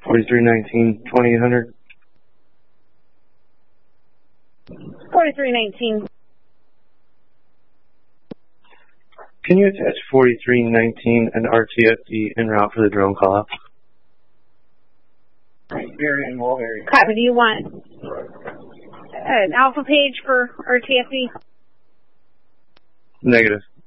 4319, 2800. 4319. Can you attach 4319 and RTFD en route for the drone call-out? Copy. Do you want an alpha page for RTFD? Negative.